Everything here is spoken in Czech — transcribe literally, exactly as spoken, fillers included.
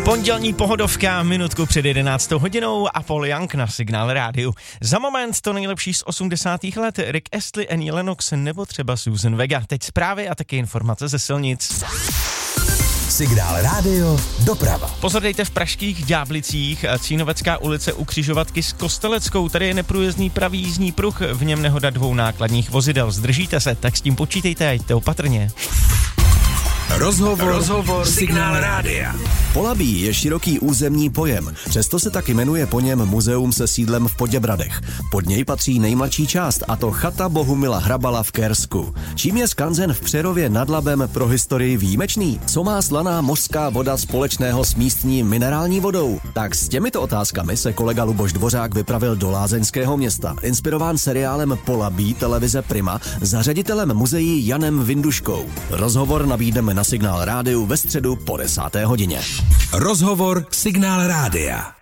Pondělní pohodovka, minutku před jedenáctou hodinou a Paul Young na Signál rádiu. Za moment to nejlepší z osmdesátých let, Rick Astley, Annie Lennox nebo třeba Susan Vega. Teď zprávy a taky informace ze silnic. Signál rádio, doprava. Pozor, dejte v pražských Ďáblicích, Cínovecká ulice u křižovatky s Kosteleckou, tady je neprůjezdný pravý jízdní pruh, v něm nehoda dvou nákladních vozidel. Zdržíte se, tak s tím počítejte a jděte opatrně. Rozhovor, Rozhovor Signál rádia. Polabí je široký územní pojem, přesto se tak jmenuje po něm muzeum se sídlem v Poděbradech. Pod něj patří nejmladší část, a to chata Bohumila Hrabala v Kersku. Čím je skanzen v Přerově nad Labem pro historii výjimečný? Co má slaná mořská voda společného s místní minerální vodou? Tak s těmito otázkami se kolega Luboš Dvořák vypravil do lázeňského města. Inspirován seriálem Polabí televize Prima za ředitelem muzeí Janem Vinduškou. Rozhovor nabídneme na Signál rádiu ve středu po desáté hodině. Rozhovor Signál rádia.